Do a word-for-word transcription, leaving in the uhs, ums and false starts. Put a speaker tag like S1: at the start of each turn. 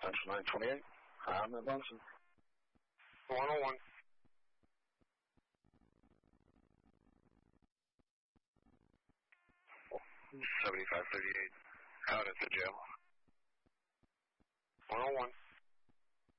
S1: Central nine twenty-eight. I'm at Bunsen.
S2: one oh one. seventy-five thirty-eight. Out at the jail. one oh one.